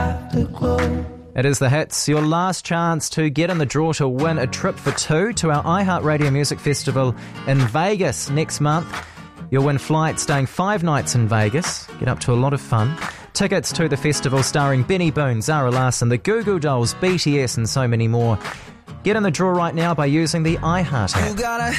afterglow. It is the Hits, your last chance to get in the draw to win a trip for two to our iHeartRadio Music Festival in Vegas next month. You'll win flights staying 5 nights in Vegas. Get up to a lot of fun. Tickets to the festival starring Benny Boone, Zara Larsson, the Goo Goo Dolls, BTS and so many more. Get in the draw right now by using the iHeart app.